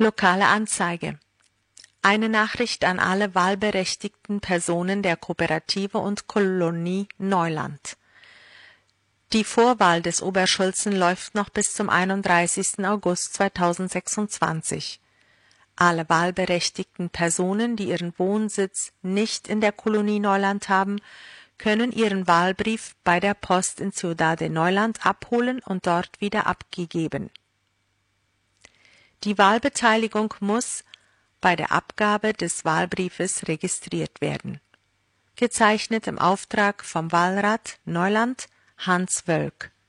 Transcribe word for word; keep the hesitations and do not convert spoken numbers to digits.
Lokale Anzeige. Eine Nachricht an alle wahlberechtigten Personen der Kooperative und Kolonie Neuland. Die Vorwahl des Oberschulzen läuft noch bis zum einunddreißigsten August zweitausendsechsundzwanzig. Alle wahlberechtigten Personen, die ihren Wohnsitz nicht in der Kolonie Neuland haben, können ihren Wahlbrief bei der Post in Ciudad de Neuland abholen und dort wieder abgegeben. Die Wahlbeteiligung muss bei der Abgabe des Wahlbriefes registriert werden. Gezeichnet im Auftrag vom Wahlrat Neuland Hans Wölk.